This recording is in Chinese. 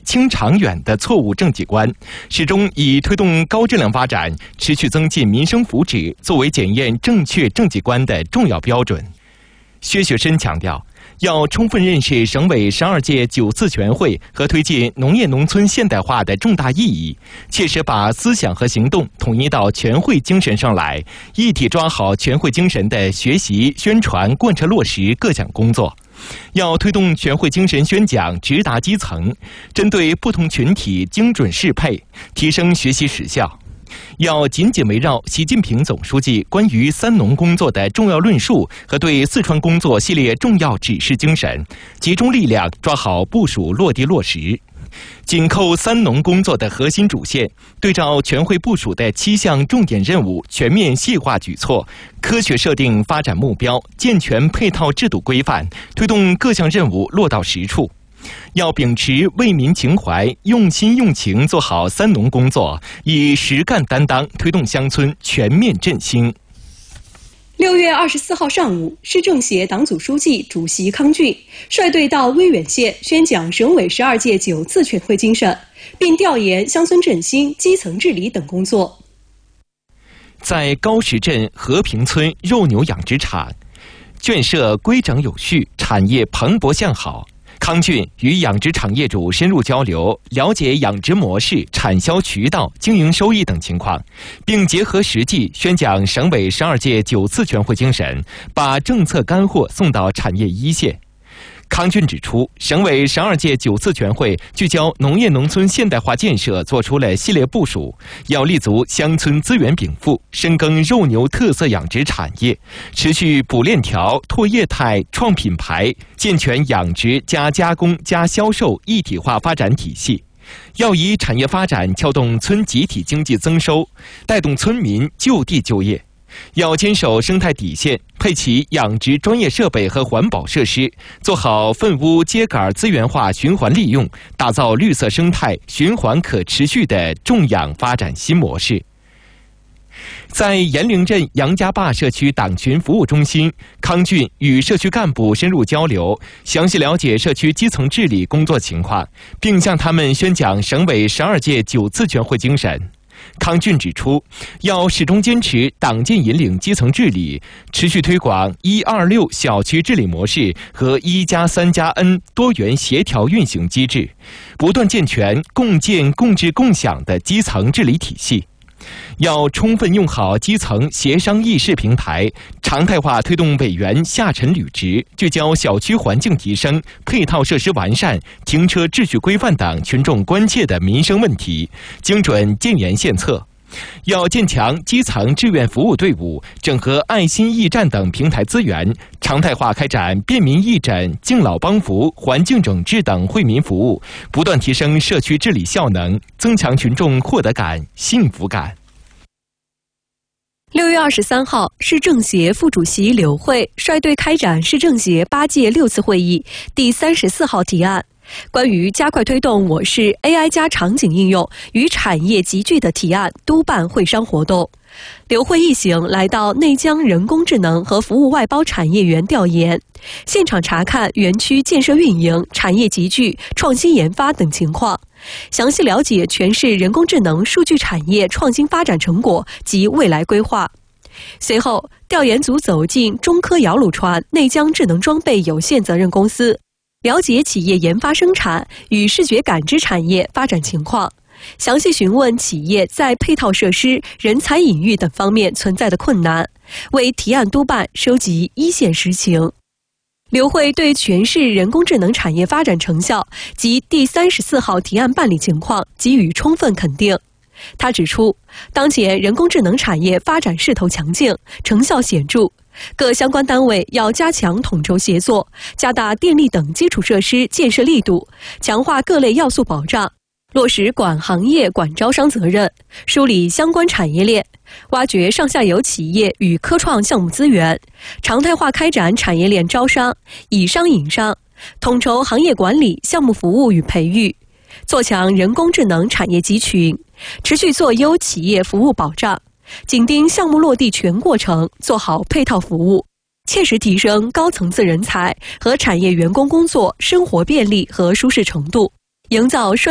清长远的错误政绩观，始终以推动高质量发展、持续增进民生福祉作为检验正确政绩观的重要标准。薛学深强调，要充分认识省委12届9次全会和推进农业农村现代化的重大意义，切实把思想和行动统一到全会精神上来，一体抓好全会精神的学习、宣传、贯彻落实各项工作。要推动全会精神宣讲直达基层，针对不同群体精准适配，提升学习实效。要紧紧围绕习近平总书记关于3农工作的重要论述和对四川工作系列重要指示精神，集中力量抓好部署落地落实。紧扣3农工作的核心主线，对照全会部署的7项重点任务，全面细化举措，科学设定发展目标，健全配套制度规范，推动各项任务落到实处。要秉持为民情怀，用心用情做好3农工作，以实干担当推动乡村全面振兴。 6月24号上午，市政协党组书记、主席康俊率队到威远县宣讲省委12届9次全会精神，并调研乡村振兴、基层治理等工作。 在高石镇和平村肉牛养殖场，圈舍规整有序，产业蓬勃向好。康俊与养殖场业主深入交流，了解养殖模式、产销渠道、经营收益等情况，并结合实际宣讲省委12届9次全会精神，把政策干货送到产业一线。康俊指出，省委12届9次全会聚焦农业农村现代化建设做出了系列部署，要立足乡村资源禀赋，深耕肉牛特色养殖产业，持续补链条、拓业态、创品牌，健全养殖加加工加销售一体化发展体系。要以产业发展撬动村集体经济增收，带动村民就地就业。要坚守生态底线，配齐养殖专业设备和环保设施，做好粪污秸秆资源化循环利用，打造绿色生态循环可持续的种养发展新模式。在延陵镇杨家坝社区党群服务中心，康俊与社区干部深入交流，详细了解社区基层治理工作情况，并向他们宣讲省委12届9次全会精神。康俊指出，要始终坚持党建引领基层治理，持续推广126小区治理模式和1+3+N多元协调运行机制，不断健全共建共治共享的基层治理体系。要充分用好基层协商议事平台，常态化推动委员下沉履职，聚焦小区环境提升、配套设施完善、停车秩序规范等群众关切的民生问题，精准建言献策。要建强基层志愿服务队伍，整合爱心驿站等平台资源，常态化开展便民义诊、敬老帮扶、环境整治等惠民服务，不断提升社区治理效能，增强群众获得感、幸福感。 6月23号，市政协副主席柳慧率队开展市政协8届6次会议第34号提案，关于加快推动我市 AI 加场景应用与产业集聚的提案督办会商活动。刘慧一行来到内江人工智能和服务外包产业园调研，现场查看园区建设运营、产业集聚、创新研发等情况，详细了解全市人工智能数据产业创新发展成果及未来规划。随后，调研组走进中科摇橹船内江智能装备有限责任公司，了解企业研发生产与视觉感知产业发展情况，详细询问企业在配套设施、人才引育等方面存在的困难，为提案督办收集一线实情。刘慧对全市人工智能产业发展成效及第34号提案办理情况给予充分肯定。他指出，当前人工智能产业发展势头强劲，成效显著，各相关单位要加强统筹协作，加大电力等基础设施建设力度，强化各类要素保障，落实管行业、管招商责任，梳理相关产业链，挖掘上下游企业与科创项目资源，常态化开展产业链招商、以商引商，统筹行业管理、项目服务与培育，做强人工智能产业集群，持续做优企业服务保障，紧盯项目落地全过程，做好配套服务，切实提升高层次人才和产业员工工作生活便利和舒适程度，营造